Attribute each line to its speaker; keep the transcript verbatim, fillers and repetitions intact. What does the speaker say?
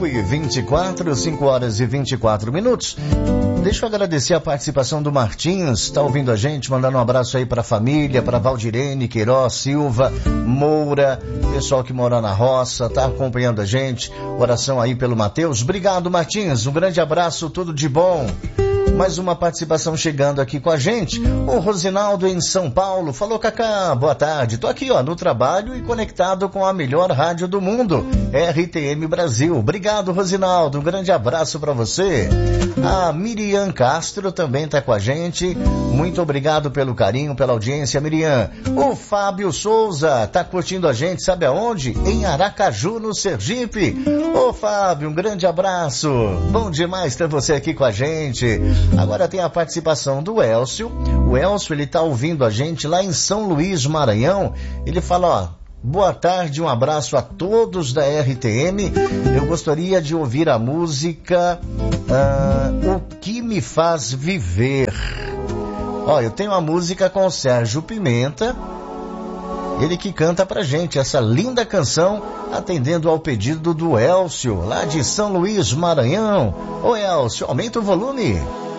Speaker 1: cinco e vinte e quatro, cinco horas e vinte e quatro minutos. Deixa eu agradecer a participação do Martins, tá ouvindo a gente, mandando um abraço aí pra família, pra Valdirene, Queiroz, Silva, Moura, pessoal que mora na roça, tá acompanhando a gente. Oração aí pelo Matheus. Obrigado, Martins, um grande abraço, tudo de bom. Mais uma participação chegando aqui com a gente. O Rosinaldo em São Paulo falou: Cacá, boa tarde. Tô aqui, ó, no trabalho e conectado com a melhor rádio do mundo, R T M Brasil. Obrigado, Rosinaldo. Um grande abraço pra você. A Miriam Castro também tá com a gente. Muito obrigado pelo carinho, pela audiência, Miriam. O Fábio Souza tá curtindo a gente, sabe aonde? Em Aracaju, no Sergipe. Ô, Fábio, um grande abraço. Bom demais ter você aqui com a gente. Agora tem a participação do Elcio. O Elcio, ele tá ouvindo a gente lá em São Luís, Maranhão. Ele fala, ó, boa tarde, um abraço a todos da R T M. Eu gostaria de ouvir a música uh, O Que Me Faz Viver. Ó, eu tenho uma música com o Sérgio Pimenta, ele que canta pra gente essa linda canção, atendendo ao pedido do Elcio, lá de São Luís, Maranhão. Ô Elcio, aumenta o volume.